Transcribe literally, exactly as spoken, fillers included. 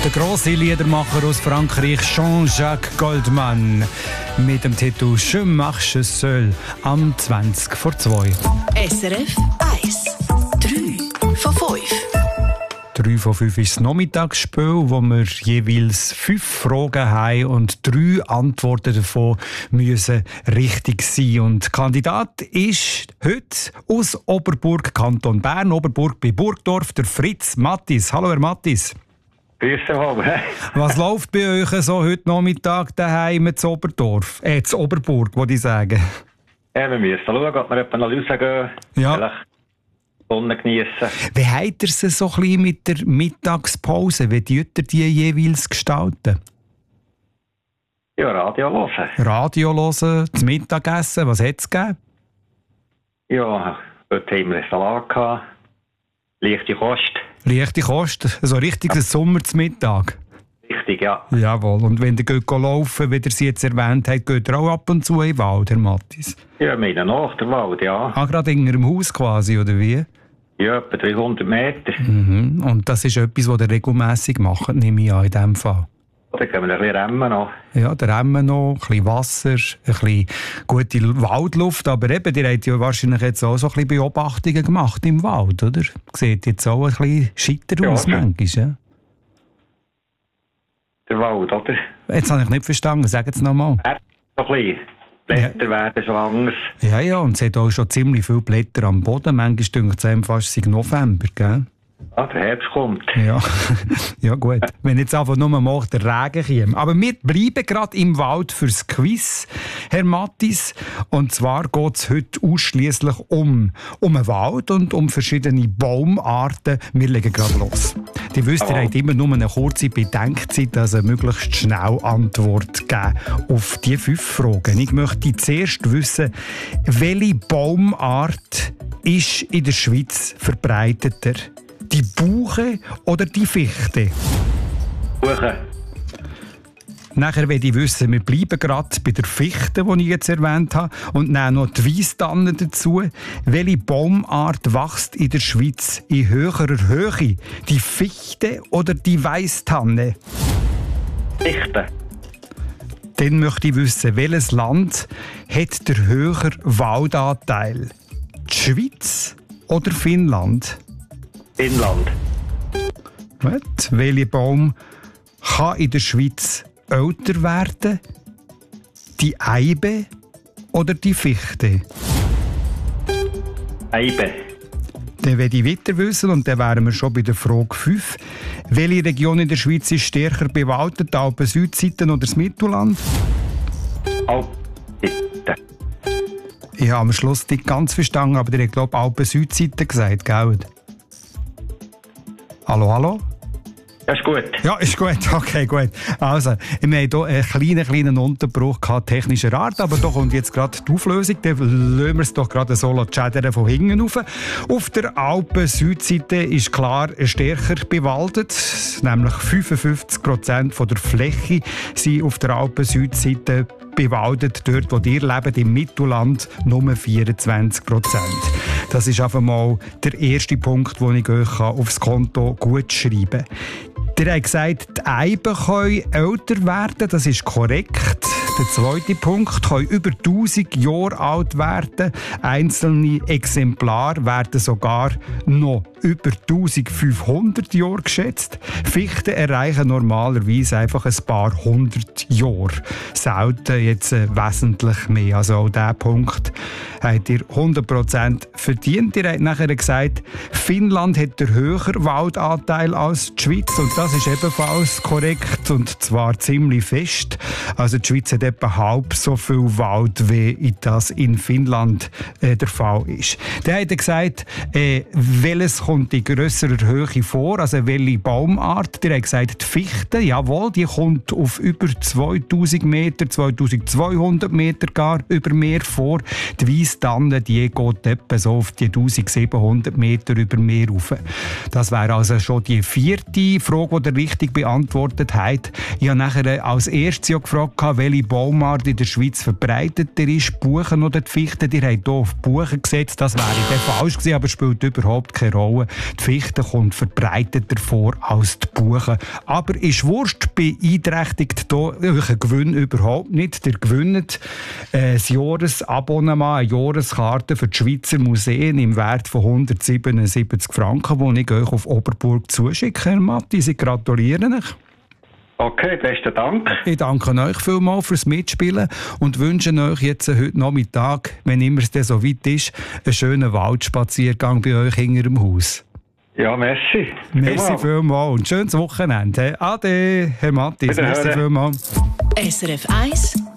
Der grosse Liedermacher aus Frankreich, Jean-Jacques Goldman, mit dem Titel «Je marche seul» am zwanzig vor zwei. S R F eins. drei von fünf. drei von fünf ist das Nachmittagsspiel, wo wir jeweils fünf Fragen haben und drei Antworten davon müssen richtig sein. Und Kandidat ist heute aus Oberburg, Kanton Bern, Oberburg bei Burgdorf, der Fritz Mattis. Hallo, Herr Mattis. Grüß dich. Was läuft bei euch so heute Nachmittag daheim zu Oberdorf? Äh, zu Oberburg, würde ich sagen. Ja, wir müssen schauen, ob wir etwa noch rausgehen. Ja. Vielleicht die Sonne geniessen. Wie habt ihr es so ein bisschen mit der Mittagspause? Wie tut ihr die jeweils gestalten? Ja, Radio hören. Radio hören, das Mittagessen, was hat es gegeben? Ja, heute haben wir einen Salat gehabt. Leichte Kost. Leichte Kost, so richtiges Sommer zum Mittag. Richtig, ja. Jawohl, und wenn ihr geht laufen, wie ihr sie jetzt erwähnt habt, geht ihr auch ab und zu in den Wald, Herr Mattis? Ja, wir haben nach der Wald, ja. Ah, gerade in Ihrem Haus quasi, oder wie? Ja, etwa dreihundert Meter. Mhm. Und das ist etwas, was ihr regelmässig macht, nehme ich an, in diesem Fall. Da können wir ein bisschen remmen noch. Ja, der Remmen noch, ein bisschen Wasser, ein bisschen gute Waldluft. Aber eben, ihr habt ja wahrscheinlich jetzt auch so ein bisschen Beobachtungen gemacht im Wald, oder? Sieht jetzt auch ein bisschen schitter Ja, aus, ja. manchmal, ja? Der Wald, oder? Jetzt habe ich nicht verstanden, sagen Sie nochmal. Er so ein bisschen. Blätter werden schon anders. Ja, ja, und es hat auch schon ziemlich viele Blätter am Boden. Manchmal denkt es einem fast, es sei November, gell? Ja, der Herbst kommt. Ja, ja gut. Wenn jetzt einfach nur mal der Regen käme. Aber wir bleiben gerade im Wald fürs Quiz, Herr Mattis. Und zwar geht es heute ausschliesslich um, um einen Wald und um verschiedene Baumarten. Wir legen gerade los. Die wisst, ihr habt immer nur eine kurze Bedenkzeit, also möglichst schnell Antwort geben auf diese fünf Fragen. Ich möchte zuerst wissen, welche Baumart ist in der Schweiz verbreiteter? Die Buche oder die Fichte? Buche. Nachher will ich wissen, wir bleiben gerade bei der Fichte, die ich jetzt erwähnt habe, und nehmen noch die Weisstanne dazu. Welche Baumart wächst in der Schweiz in höherer Höhe? Die Fichte oder die Weisstanne? Fichte. Dann möchte ich wissen, welches Land hat der höhere Waldanteil? Die Schweiz oder Finnland? Finnland. Gut. Welcher Baum kann in der Schweiz älter werden? Die Eibe oder die Fichte? Eibe. Dann werde ich weiter wissen, und dann wären wir schon bei der Frage fünf. Welche Region in der Schweiz ist stärker bewaldet, die Alpen-Südseite oder das Mittelland? Alpite. Ich habe am Schluss nicht ganz verstanden, aber ihr habt, glaube ich, Alpen-Südseite gesagt, gell? Hallo, hallo? Ja, ist gut. Ja, ist gut. Okay, gut. Also, wir haben hier einen kleinen, kleinen Unterbruch gehabt, technischer Art, aber da kommt jetzt gerade die Auflösung. Dann lassen wir es doch gerade so schädern von hinten rauf. Auf der Alpen-Südseite ist klar stärker bewaldet, nämlich fünfundfünfzig Prozent von der Fläche sind auf der Alpen-Südseite bewaldet. Dort, wo ihr lebt, im Mittelland, nur vierundzwanzig Prozent. Das ist einfach mal der erste Punkt, den ich euch aufs Konto gut schreiben kann. Der hat gesagt, die Eiben können älter werden, das ist korrekt. Der zweite Punkt, können über tausend Jahre alt werden. Einzelne Exemplare werden sogar noch über eintausendfünfhundert Jahre geschätzt. Fichten erreichen normalerweise einfach ein paar hundert Jahre. Selten jetzt äh, wesentlich mehr. Also auch diesen Punkt habt ihr hundert Prozent verdient. Ihr habt nachher gesagt, Finnland hat den höheren Waldanteil als die Schweiz. Und das ist ebenfalls korrekt, und zwar ziemlich fest. Also die Schweiz hat etwa halb so viel Wald, wie das in Finnland äh, der Fall ist. Dann hat er gesagt, äh, welches kommt in grösserer Höhe vor, also welche Baumart. Der hat gesagt, die Fichte, jawohl, die kommt auf über zweitausend Meter, zweitausendzweihundert Meter gar über Meer vor. Die Weisstanne, die geht etwa so auf die eintausendsiebenhundert Meter über Meer rauf. Das wäre also schon die vierte Frage, die ihr richtig beantwortet habt. Ich habe nachher als erstes ja gefragt, welche Baumart in der Schweiz verbreiteter ist, Buchen oder die Fichte. Ihr habt hier auf Buchen gesetzt, das wäre dann falsch gewesen, aber spielt überhaupt keine Rolle. bauen. Die Fichte kommt verbreiteter vor als die Buche. Aber ist Wurst beeinträchtigt hier euren Gewinn überhaupt nicht. Ihr gewinnt äh, ein Jahresabonnement, eine Jahreskarte für die Schweizer Museen im Wert von hundertsiebenundsiebzig Franken, die ich euch auf Oberburg zuschicke, Herr Matthies. Ich gratuliere euch. Okay, besten Dank. Ich danke euch vielmals fürs Mitspielen und wünsche euch jetzt heute Nachmittag, wenn immer es dann so weit ist, einen schönen Waldspaziergang bei euch hinter dem Haus. Ja, merci. Merci vielmals und schönes Wochenende. Ade, Herr Matthies. Merci vielmals. S R F eins